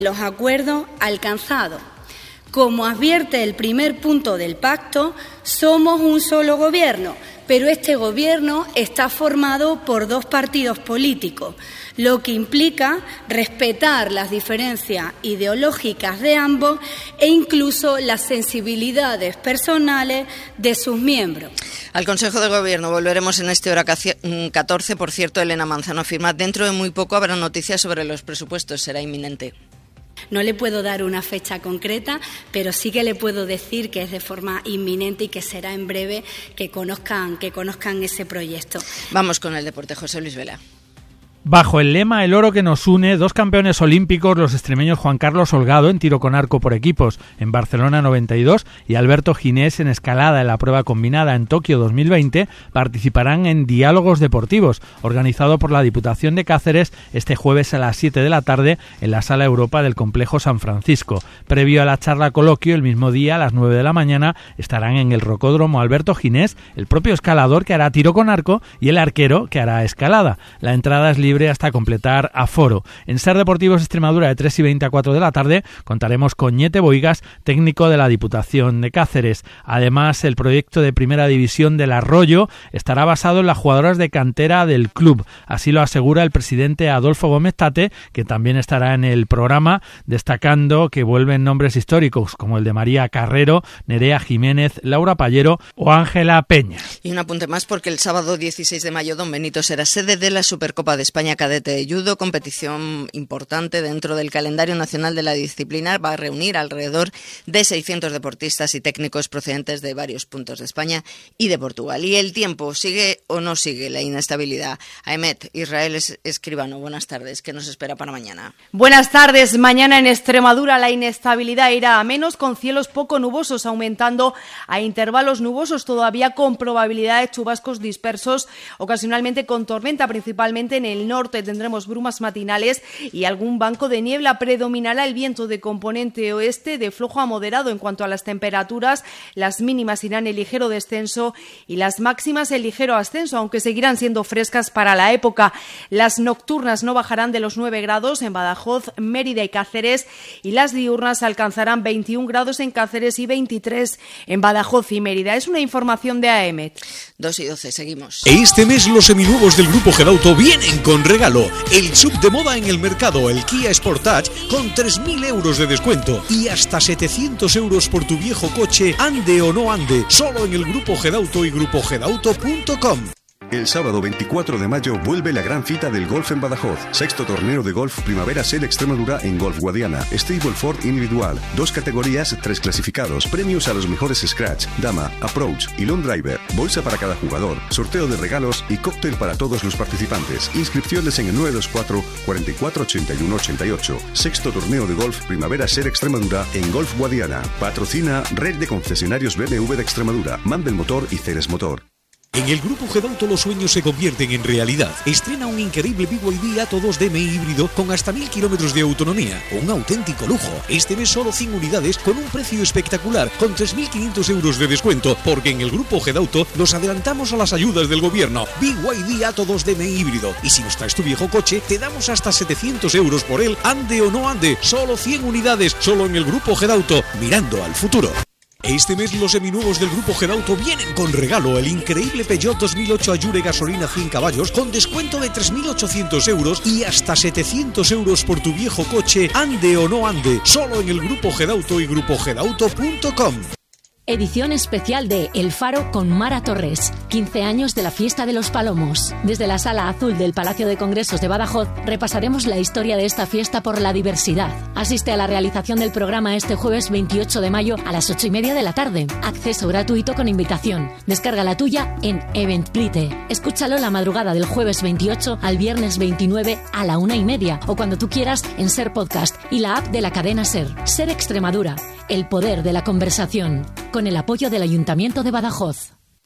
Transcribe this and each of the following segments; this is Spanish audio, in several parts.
los acuerdos alcanzados. Como advierte el primer punto del pacto, somos un solo gobierno, pero este gobierno está formado por dos partidos políticos, lo que implica respetar las diferencias ideológicas de ambos e incluso las sensibilidades personales de sus miembros. Al Consejo de Gobierno volveremos en este hora 14. Por cierto, Elena Manzano afirma, dentro de muy poco habrá noticias sobre los presupuestos, será inminente. No le puedo dar una fecha concreta, pero sí que le puedo decir que es de forma inminente y que será en breve que conozcan ese proyecto. Vamos con el deporte, José Luis Vela. Bajo el lema El oro que nos une, dos campeones olímpicos, los extremeños Juan Carlos Holgado en tiro con arco por equipos en Barcelona 92 y Alberto Ginés en escalada en la prueba combinada en Tokio 2020, participarán en Diálogos Deportivos, organizado por la Diputación de Cáceres este jueves a las 7 de la tarde en la Sala Europa del Complejo San Francisco. Previo a la charla coloquio, el mismo día a las 9 de la mañana estarán en el rocódromo Alberto Ginés, el propio escalador que hará tiro con arco y el arquero que hará escalada. La entrada es libre hasta completar aforo. En Ser Deportivos Extremadura de 3 y 20 a 4 de la tarde contaremos con Ñete Boigas, técnico de la Diputación de Cáceres. Además, el proyecto de Primera División del Arroyo estará basado en las jugadoras de cantera del club. Así lo asegura el presidente Adolfo Gómez Tate, que también estará en el programa, destacando que vuelven nombres históricos como el de María Carrero, Nerea Jiménez, Laura Pallero o Ángela Peña. Y un apunte más porque el sábado 16 de mayo Don Benito será sede de la Supercopa de España Cadete de Judo, competición importante dentro del calendario nacional de la disciplina. Va a reunir alrededor de 600 deportistas y técnicos procedentes de varios puntos de España y de Portugal. ¿Y el tiempo sigue o no sigue la inestabilidad? Aemet Israel Escribano, buenas tardes. ¿Qué nos espera para mañana? Buenas tardes. Mañana en Extremadura la inestabilidad irá a menos, con cielos poco nubosos aumentando a intervalos nubosos, todavía con probabilidad de chubascos dispersos, ocasionalmente con tormenta, principalmente en el norte. Tendremos brumas matinales y algún banco de niebla. Predominará el viento de componente oeste de flojo a moderado. En cuanto a las temperaturas, las mínimas irán en ligero descenso y las máximas en ligero ascenso, aunque seguirán siendo frescas para la época. Las nocturnas no bajarán de los 9 grados en Badajoz, Mérida y Cáceres, y las diurnas alcanzarán 21 grados en Cáceres y 23 en Badajoz y Mérida. Es una información de AEMET. 2 y 12, seguimos. Este mes los seminuevos del Grupo Gedauto vienen con regalo. El sub de moda en el mercado, el Kia Sportage, con 3.000 euros de descuento y hasta 700 euros por tu viejo coche, ande o no ande, solo en el Grupo Gedauto y grupogedauto.com. El sábado 24 de mayo vuelve la gran cita del golf en Badajoz. 6º torneo de golf Primavera Ser Extremadura en Golf Guadiana. Stableford individual. 2 categorías, 3 clasificados. Premios a los mejores Scratch, Dama, Approach y Long Driver. Bolsa para cada jugador. Sorteo de regalos y cóctel para todos los participantes. Inscripciones en el 924 44 81 88. 6º torneo de golf Primavera Ser Extremadura en Golf Guadiana. Patrocina Red de Concesionarios BMW de Extremadura, Mandel Motor y Ceres Motor. En el Grupo Gedauto los sueños se convierten en realidad. Estrena un increíble BYD Atto 2DM híbrido con hasta 1.000 kilómetros de autonomía. Un auténtico lujo. Este mes solo 100 unidades con un precio espectacular, con 3.500 euros de descuento, porque en el Grupo Gedauto nos adelantamos a las ayudas del gobierno. BYD Atto 2DM híbrido. Y si nos traes tu viejo coche, te damos hasta 700 euros por él, ande o no ande. Solo 100 unidades, solo en el Grupo Gedauto, mirando al futuro. Este mes los seminuevos del Grupo Gedauto vienen con regalo: el increíble Peugeot 2008 Allure gasolina 100 caballos con descuento de 3.800 euros y hasta 700 euros por tu viejo coche, ande o no ande, solo en el Grupo Gedauto y grupogedauto.com. Edición especial de El Faro con Mara Torres. 15 años de la Fiesta de los Palomos. Desde la Sala Azul del Palacio de Congresos de Badajoz repasaremos la historia de esta fiesta por la diversidad. Asiste a la realización del programa este jueves 28 de mayo a las 8:30 de la tarde. Acceso gratuito con invitación. Descarga la tuya en Eventbrite. Escúchalo la madrugada del jueves 28 al viernes 29 a la 1:30 o cuando tú quieras en Ser Podcast y la app de la cadena Ser. Ser Extremadura. El poder de la conversación. Con el apoyo del Ayuntamiento de Badajoz.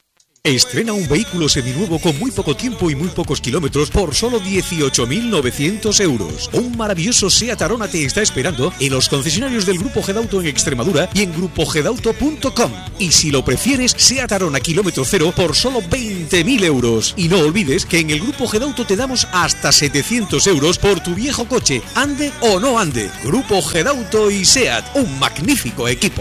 Estrena un vehículo seminuevo con muy poco tiempo y muy pocos kilómetros por solo 18.900 euros. Un maravilloso Seat Arona te está esperando en los concesionarios del Grupo Gedauto en Extremadura y en grupogedauto.com. Y si lo prefieres, Seat Arona kilómetro cero por solo 20.000 euros. Y no olvides que en el Grupo Gedauto te damos hasta 700 euros por tu viejo coche, ande o no ande. Grupo Gedauto y Seat, un magnífico equipo.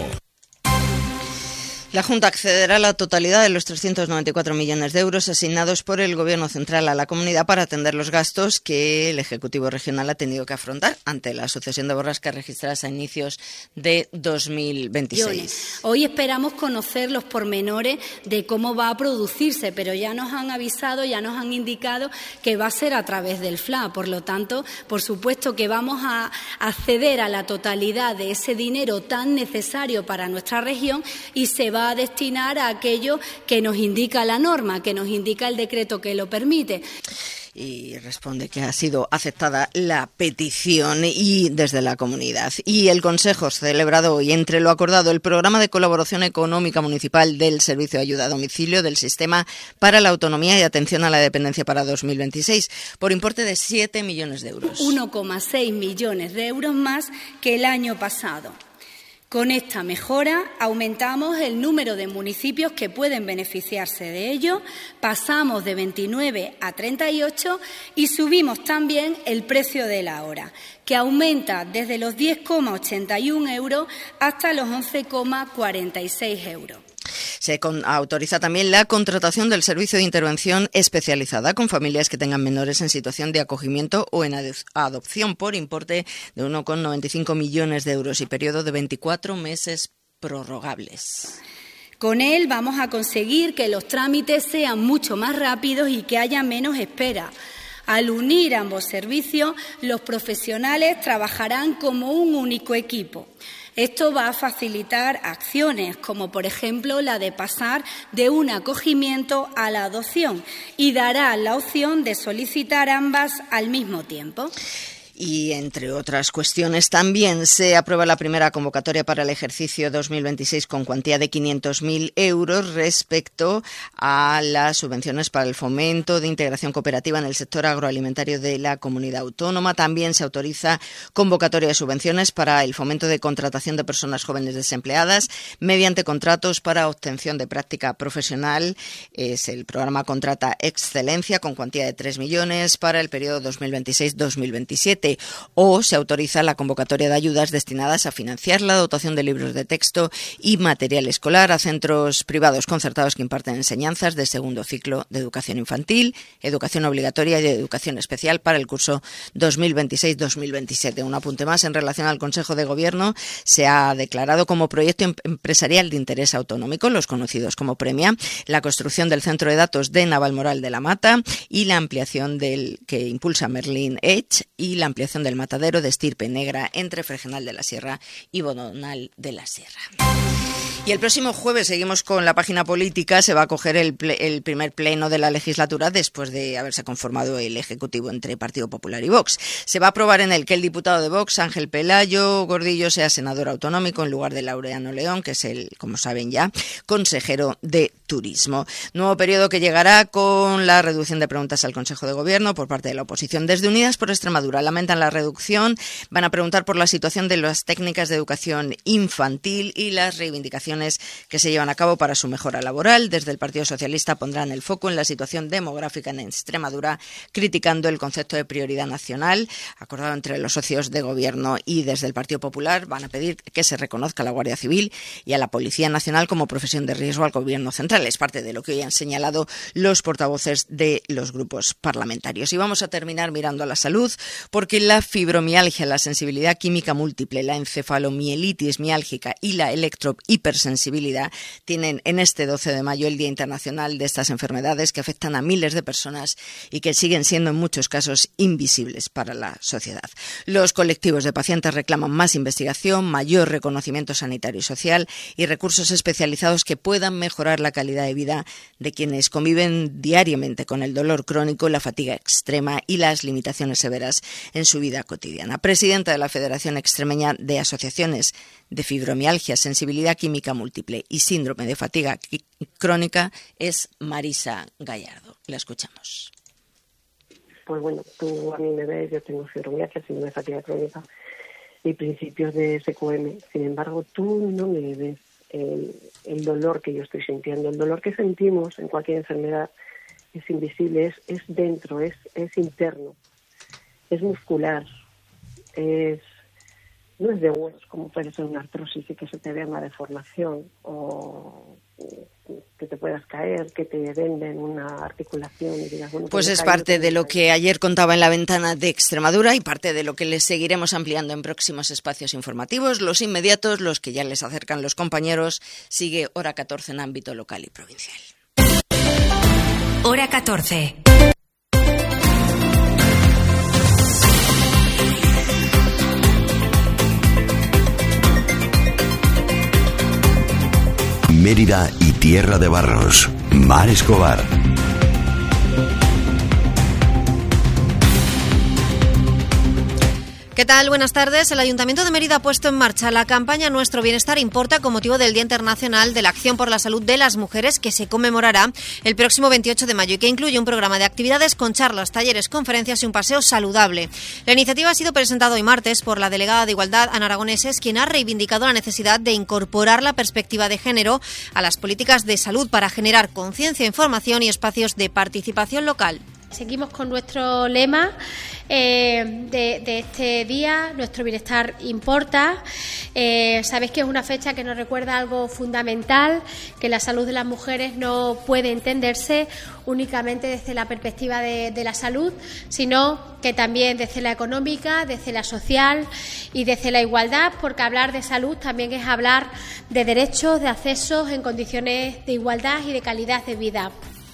La Junta accederá a la totalidad de los 394 millones de euros asignados por el Gobierno central a la comunidad para atender los gastos que el Ejecutivo regional ha tenido que afrontar ante la sucesión de borrascas registradas a inicios de 2026. Hoy esperamos conocer los pormenores de cómo va a producirse, pero ya nos han avisado, ya nos han indicado que va a ser a través del FLA. Por lo tanto, por supuesto que vamos a acceder a la totalidad de ese dinero tan necesario para nuestra región y se va a destinar a aquello que nos indica la norma, que nos indica el decreto que lo permite. Y responde que ha sido aceptada la petición y desde la comunidad. Y el Consejo celebrado hoy, entre lo acordado, el Programa de Colaboración Económica Municipal del Servicio de Ayuda a Domicilio del Sistema para la Autonomía y Atención a la Dependencia para 2026, por importe de 7 millones de euros. 1,6 millones de euros más que el año pasado. Con esta mejora aumentamos el número de municipios que pueden beneficiarse de ello, pasamos de 29 a 38 y subimos también el precio de la hora, que aumenta desde los 10,81 euros hasta los 11,46 euros. Se autoriza también la contratación del servicio de intervención especializada con familias que tengan menores en situación de acogimiento o en adopción por importe de 1,95 millones de euros y periodo de 24 meses prorrogables. Con él vamos a conseguir que los trámites sean mucho más rápidos y que haya menos espera. Al unir ambos servicios, los profesionales trabajarán como un único equipo. Esto va a facilitar acciones como, por ejemplo, la de pasar de un acogimiento a la adopción y dará la opción de solicitar ambas al mismo tiempo. Y, entre otras cuestiones, también se aprueba la primera convocatoria para el ejercicio 2026 con cuantía de 500.000 euros respecto a las subvenciones para el fomento de integración cooperativa en el sector agroalimentario de la comunidad autónoma. También se autoriza convocatoria de subvenciones para el fomento de contratación de personas jóvenes desempleadas mediante contratos para obtención de práctica profesional. Es el programa Contrata Excelencia con cuantía de 3 millones para el periodo 2026-2027. O se autoriza la convocatoria de ayudas destinadas a financiar la dotación de libros de texto y material escolar a centros privados concertados que imparten enseñanzas de segundo ciclo de educación infantil, educación obligatoria y educación especial para el curso 2026-2027. Un apunte más en relación al Consejo de Gobierno. Se ha declarado como proyecto empresarial de interés autonómico, los conocidos como Premia, la construcción del centro de datos de Navalmoral de la Mata y la ampliación del que impulsa Merlin Edge y la ampliación del matadero de estirpe negra entre Fregenal de la Sierra y Bodonal de la Sierra. Y el próximo jueves, seguimos con la página política, se va a acoger el primer pleno de la legislatura después de haberse conformado el Ejecutivo entre Partido Popular y Vox. Se va a aprobar en el que el diputado de Vox, Ángel Pelayo Gordillo, sea senador autonómico en lugar de Laureano León, que es el, como saben ya, consejero de Turismo. Nuevo periodo que llegará con la reducción de preguntas al Consejo de Gobierno por parte de la oposición. Desde Unidas por Extremadura lamentan la reducción, van a preguntar por la situación de las técnicas de educación infantil y las reivindicaciones que se llevan a cabo para su mejora laboral. Desde el Partido Socialista pondrán el foco en la situación demográfica en Extremadura, criticando el concepto de prioridad nacional acordado entre los socios de Gobierno, y desde el Partido Popular van a pedir que se reconozca a la Guardia Civil y a la Policía Nacional como profesión de riesgo al Gobierno central. Es parte de lo que hoy han señalado los portavoces de los grupos parlamentarios. Y vamos a terminar mirando a la salud, porque la fibromialgia, la sensibilidad química múltiple, la encefalomielitis miálgica y la electrohipersensibilidad tienen en este 12 de mayo el Día Internacional de estas enfermedades que afectan a miles de personas y que siguen siendo en muchos casos invisibles para la sociedad. Los colectivos de pacientes reclaman más investigación, mayor reconocimiento sanitario y social y recursos especializados que puedan mejorar la calidad de vida de quienes conviven diariamente con el dolor crónico, la fatiga extrema y las limitaciones severas en en su vida cotidiana. Presidenta de la Federación Extremeña de Asociaciones de Fibromialgia, Sensibilidad Química Múltiple y Síndrome de Fatiga Crónica es Marisa Gallardo. La escuchamos. Pues bueno, tú a mí me ves, yo tengo fibromialgia, síndrome de fatiga crónica y principios de SQM. Sin embargo, tú no me ves el dolor que yo estoy sintiendo. El dolor que sentimos en cualquier enfermedad es invisible, es dentro, es interno, es muscular, no es de huesos, como puede ser una artrosis y que se te vea una deformación o que te puedas caer, que te venden una articulación y digas, bueno, pues es parte de lo que ayer contaba en la ventana de Extremadura y parte de lo que les seguiremos ampliando en próximos espacios informativos. Los inmediatos, los que ya les acercan los compañeros, sigue Hora 14 en ámbito local y provincial. Hora 14. Mérida y Tierra de Barros. Mar Escobar. ¿Qué tal? Buenas tardes. El Ayuntamiento de Mérida ha puesto en marcha la campaña Nuestro Bienestar Importa con motivo del Día Internacional de la Acción por la Salud de las Mujeres, que se conmemorará el próximo 28 de mayo y que incluye un programa de actividades con charlas, talleres, conferencias y un paseo saludable. La iniciativa ha sido presentada hoy martes por la delegada de Igualdad, Ana Aragoneses, quien ha reivindicado la necesidad de incorporar la perspectiva de género a las políticas de salud para generar conciencia, información y espacios de participación local. Seguimos con nuestro lema de este día, Nuestro Bienestar Importa. Sabéis que es una fecha que nos recuerda algo fundamental, que la salud de las mujeres no puede entenderse únicamente desde la perspectiva de la salud, sino que también desde la económica, desde la social y desde la igualdad, porque hablar de salud también es hablar de derechos, de accesos en condiciones de igualdad y de calidad de vida.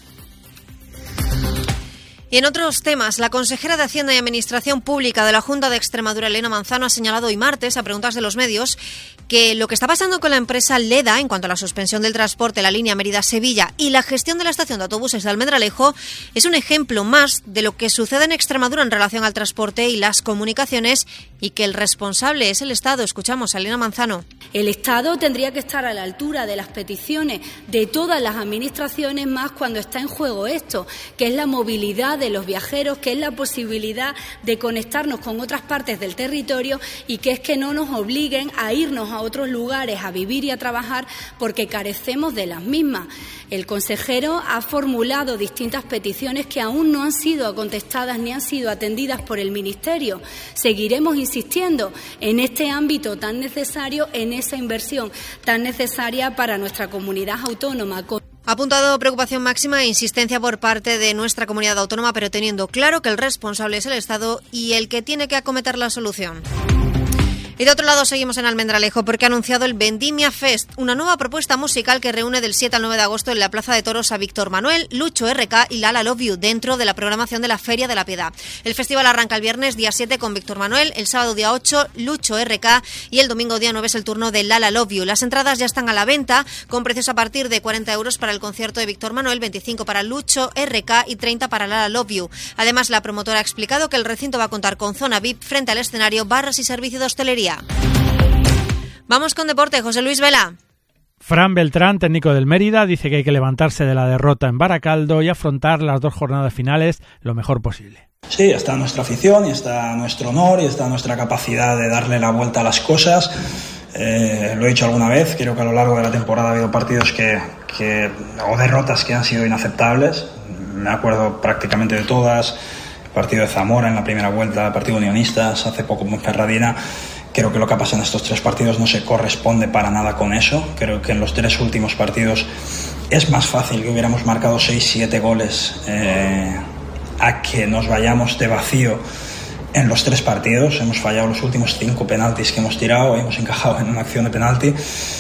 Y en otros temas, la consejera de Hacienda y Administración Pública de la Junta de Extremadura, Elena Manzano, ha señalado hoy martes, a preguntas de los medios, que lo que está pasando con la empresa Leda en cuanto a la suspensión del transporte en la línea Mérida-Sevilla y la gestión de la estación de autobuses de Almendralejo es un ejemplo más de lo que sucede en Extremadura en relación al transporte y las comunicaciones y que el responsable es el Estado. Escuchamos a Elena Manzano. El Estado tendría que estar a la altura de las peticiones de todas las administraciones, más cuando está en juego esto, que es la movilidad de los viajeros, que es la posibilidad de conectarnos con otras partes del territorio y que es que no nos obliguen a irnos a otros lugares a vivir y a trabajar porque carecemos de las mismas. El consejero ha formulado distintas peticiones que aún no han sido contestadas ni han sido atendidas por el Ministerio. Seguiremos insistiendo en este ámbito tan necesario, en esa inversión tan necesaria para nuestra comunidad autónoma. Ha apuntado preocupación máxima e insistencia por parte de nuestra comunidad autónoma, pero teniendo claro que el responsable es el Estado y el que tiene que acometer la solución. Y de otro lado seguimos en Almendralejo porque ha anunciado el Vendimia Fest, una nueva propuesta musical que reúne del 7 al 9 de agosto en la Plaza de Toros a Víctor Manuel, Lucho RK y Lala Love You dentro de la programación de la Feria de la Piedad. El festival arranca el viernes día 7 con Víctor Manuel, el sábado día 8 Lucho RK y el domingo día 9 es el turno de Lala Love You. Las entradas ya están a la venta con precios a partir de 40 euros para el concierto de Víctor Manuel, 25 para Lucho RK y 30 para Lala Love You. Además, la promotora ha explicado que el recinto va a contar con zona VIP frente al escenario, barras y servicio de hostelería. Vamos con deporte, José Luis Vela. Fran Beltrán, técnico del Mérida, dice que hay que levantarse de la derrota en Baracaldo y afrontar las 2 jornadas finales lo mejor posible. Sí, está nuestra afición y está nuestro honor y está nuestra capacidad de darle la vuelta a las cosas. Lo he dicho alguna vez, creo que a lo largo de la temporada ha habido partidos o derrotas que han sido inaceptables. Me acuerdo prácticamente de todas. El partido de Zamora en la primera vuelta, el partido de Unionistas, hace poco en Ferradina. Creo que lo que ha pasado en estos 3 partidos no se corresponde para nada con eso. Creo que en los 3 últimos partidos es más fácil que hubiéramos marcado 6-7 goles a que nos vayamos de vacío en los 3 partidos. Hemos fallado los últimos 5 penaltis que hemos tirado y hemos encajado en una acción de penalti.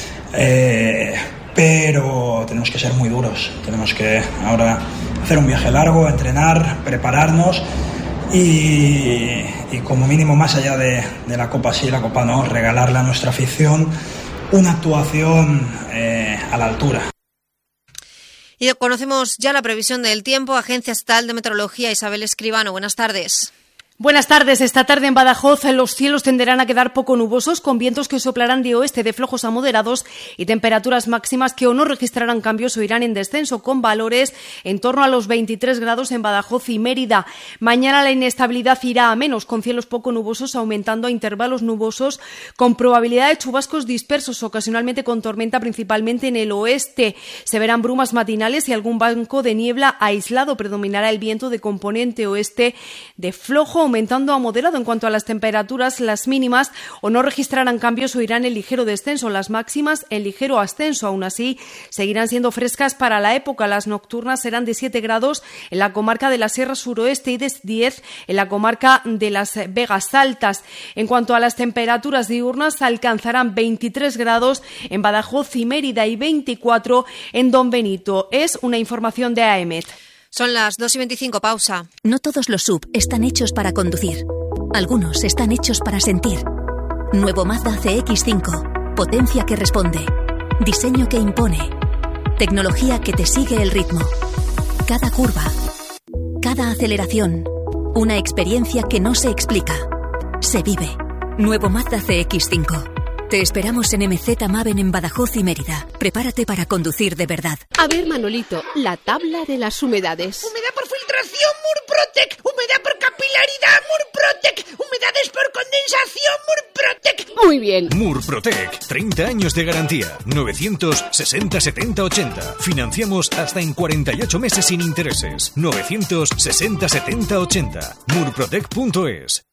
Pero tenemos que ser muy duros. Tenemos que ahora hacer un viaje largo, entrenar, prepararnos y como mínimo, más allá de la Copa sí, la Copa no, regalarle a nuestra afición una actuación a la altura. Y conocemos ya la previsión del tiempo. Agencia Estatal de Meteorología, Isabel Escribano, buenas tardes. Buenas tardes. Esta tarde en Badajoz los cielos tenderán a quedar poco nubosos, con vientos que soplarán de oeste de flojos a moderados y temperaturas máximas que o no registrarán cambios o irán en descenso, con valores en torno a los 23 grados en Badajoz y Mérida. Mañana la inestabilidad irá a menos, con cielos poco nubosos aumentando a intervalos nubosos, con probabilidad de chubascos dispersos, ocasionalmente con tormenta, principalmente en el oeste. Se verán brumas matinales y algún banco de niebla aislado. Predominará el viento de componente oeste de flojo, aumentando a moderado. En cuanto a las temperaturas, las mínimas o no registrarán cambios o irán en ligero descenso, las máximas en ligero ascenso. Aún así, seguirán siendo frescas para la época. Las nocturnas serán de 7 grados en la comarca de la Sierra Suroeste y de 10 en la comarca de las Vegas Altas. En cuanto a las temperaturas diurnas, alcanzarán 23 grados en Badajoz y Mérida y 24 en Don Benito. Es una información de AEMET. Son las 2:25, pausa. No todos los SUV están hechos para conducir. Algunos están hechos para sentir. Nuevo Mazda CX-5. Potencia que responde. Diseño que impone. Tecnología que te sigue el ritmo. Cada curva. Cada aceleración. Una experiencia que no se explica. Se vive. Nuevo Mazda CX-5. Te esperamos en MZ Maven en Badajoz y Mérida. Prepárate para conducir de verdad. A ver, Manolito, la tabla de las humedades. Humedad por filtración, Murprotec. Humedad por capilaridad, Murprotec. Humedades por condensación, Murprotec. Muy bien. Murprotec, 30 años de garantía. 960 70 80. Financiamos hasta en 48 meses sin intereses. 960 70 80. Murprotec.es.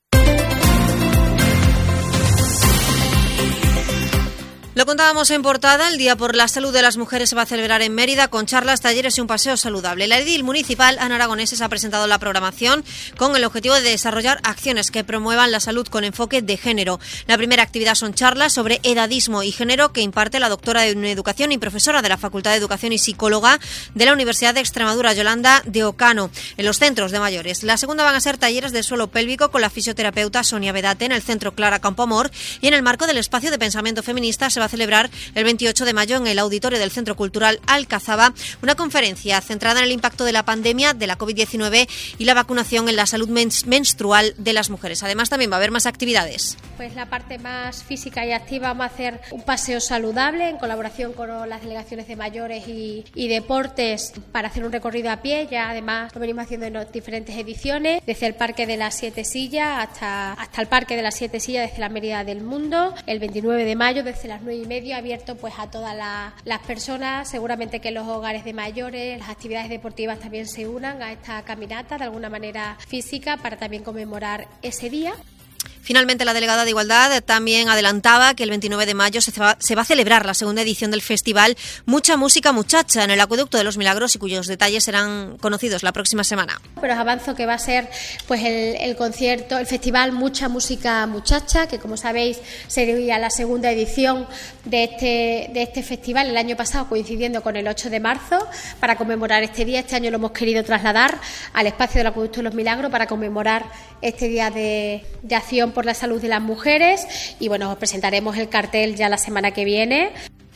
Lo contábamos en portada, el Día por la Salud de las Mujeres se va a celebrar en Mérida con charlas, talleres y un paseo saludable. La edil municipal, Ana Aragoneses, ha presentado la programación con el objetivo de desarrollar acciones que promuevan la salud con enfoque de género. La primera actividad son charlas sobre edadismo y género que imparte la doctora en Educación y profesora de la Facultad de Educación y psicóloga de la Universidad de Extremadura, Yolanda de Ocano, en los centros de mayores. La segunda van a ser talleres de suelo pélvico con la fisioterapeuta Sonia Bedate en el Centro Clara Campoamor, y en el marco del espacio de pensamiento feminista se va a celebrar el 28 de mayo en el auditorio del Centro Cultural Alcazaba una conferencia centrada en el impacto de la pandemia de la COVID-19 y la vacunación en la salud menstrual de las mujeres. Además, también va a haber más actividades. Pues la parte más física y activa, vamos a hacer un paseo saludable en colaboración con las delegaciones de mayores y deportes para hacer un recorrido a pie. Ya además lo venimos haciendo en diferentes ediciones, desde el Parque de las Siete Sillas hasta el Parque de las Siete Sillas, desde la Mérida del Mundo. El 29 de mayo, desde las 9:30, abierto pues a todas las personas. Seguramente que los hogares de mayores, las actividades deportivas también se unan a esta caminata de alguna manera física para también conmemorar ese día. Finalmente, la delegada de Igualdad también adelantaba que el 29 de mayo se va a celebrar la segunda edición del festival Mucha Música Muchacha en el Acueducto de los Milagros, y cuyos detalles serán conocidos la próxima semana. Pero os avanzo que va a ser pues el concierto, el festival Mucha Música Muchacha, que como sabéis sería la segunda edición de este festival, el año pasado coincidiendo con el 8 de marzo, para conmemorar este día. Este año lo hemos querido trasladar al espacio del Acueducto de los Milagros para conmemorar este día de acción por la salud de las mujeres, y bueno, os presentaremos el cartel ya la semana que viene.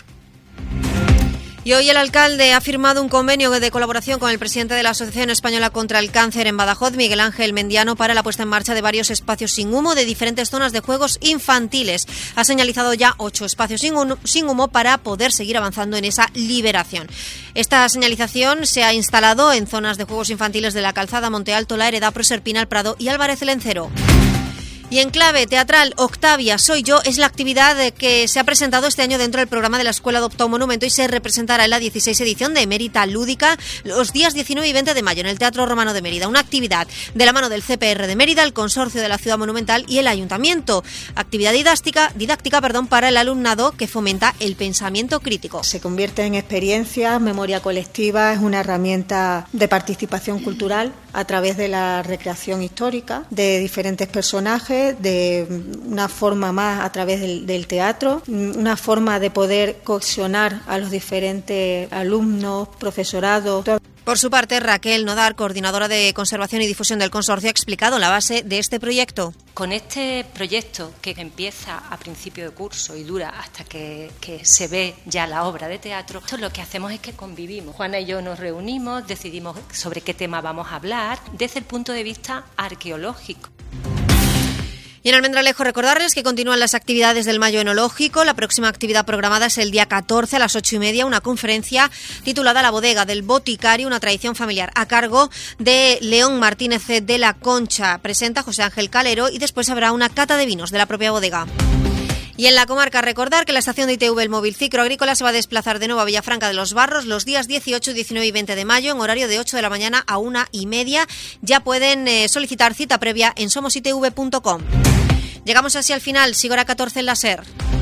Y hoy el alcalde ha firmado un convenio de colaboración con el presidente de la Asociación Española contra el Cáncer en Badajoz, Miguel Ángel Mendiano, para la puesta en marcha de varios espacios sin humo de diferentes zonas de juegos infantiles. Ha señalizado ya 8 espacios sin humo para poder seguir avanzando en esa liberación. Esta señalización se ha instalado en zonas de juegos infantiles de La Calzada, Monte Alto, La Hereda, Proserpina, El Prado y Álvarez Lencero. Y en clave teatral, Octavia, soy yo, es la actividad que se ha presentado este año dentro del programa de la Escuela Adopta un Monumento y se representará en la 16 edición de Emérita Lúdica los días 19 y 20 de mayo en el Teatro Romano de Mérida. Una actividad de la mano del CPR de Mérida, el Consorcio de la Ciudad Monumental y el Ayuntamiento. Actividad didáctica para el alumnado que fomenta el pensamiento crítico. Se convierte en experiencia, memoria colectiva, es una herramienta de participación cultural a través de la recreación histórica de diferentes personajes, de una forma más a través del teatro, una forma de poder cohesionar a los diferentes alumnos, profesorado. Por su parte, Raquel Nodar, coordinadora de Conservación y Difusión del Consorcio, ha explicado la base de este proyecto. Con este proyecto, que empieza a principio de curso y dura hasta que se ve ya la obra de teatro, lo que hacemos es que convivimos. Juana y yo nos reunimos, decidimos sobre qué tema vamos a hablar desde el punto de vista arqueológico. Y en Almendralejo recordarles que continúan las actividades del Mayo Enológico. La próxima actividad programada es el día 14 a las 8:30, una conferencia titulada La bodega del boticario, una tradición familiar, a cargo de León Martínez de la Concha. Presenta José Ángel Calero y después habrá una cata de vinos de la propia bodega. Y en la comarca, recordar que la estación de ITV, el móvil Cicro Agrícola, se va a desplazar de nuevo a Villafranca de los Barros los días 18, 19 y 20 de mayo en horario de 8 de la mañana a 1:30. Ya pueden solicitar cita previa en somositv.com. Llegamos así al final. Sigo hora 14 en la SER.